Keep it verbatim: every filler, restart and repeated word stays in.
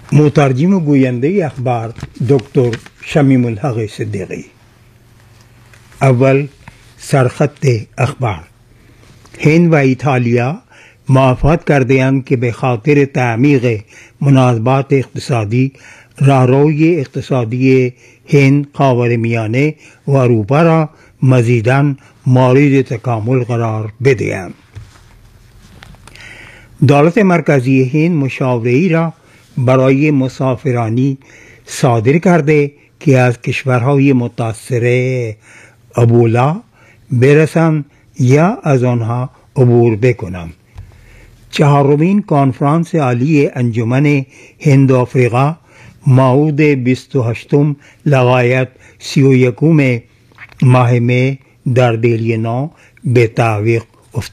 مترجم و گوینده اخبار دکتر شمیم الحق صدیقی. اول سرخط اخبار. هند و ایتالیا موافقت کرده اند که به خاطر تعمیق مناسبات اقتصادی راهروی اقتصادی هند خاورمیانه و اروپا را مزیداً مورد تکامل قرار بدهند. دولت مرکزی هند مشاوره‌ای را برای مسافرانی صادر کرده که از کشورهای متاثر ابولا برسند یا از آنها عبور بکنند. چهارمین کنفرانس عالی انجمن هند آفریقا موعود بیست و هشتم لغایت سی و یکم ماه مه در دهلی نو به تعویق